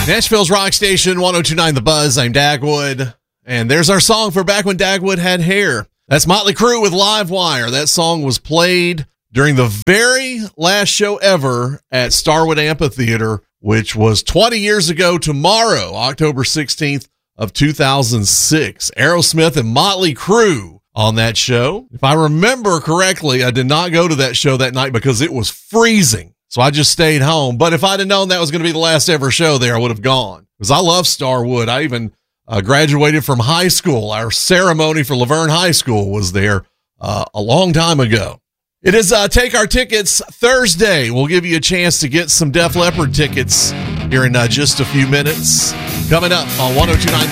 Nashville's rock station, 102.9 The Buzz. I'm Dagwood. And there's our song for back when Dagwood had hair. That's Motley Crue with Live Wire. That song was played during the very last show ever at Starwood Amphitheater, which was 20 years ago tomorrow, October 16th of 2006. Aerosmith and Motley Crue on that show. If I remember correctly, I did not go to that show that night because it was freezing. So I just stayed home. But if I'd have known that was going to be the last ever show there, I would have gone. Because I love Starwood. I even graduated from high school. Our ceremony for Laverne High School was there a long time ago. It is Take Our Tickets Thursday. We'll give you a chance to get some Def Leppard tickets here in just a few minutes. Coming up on 102.9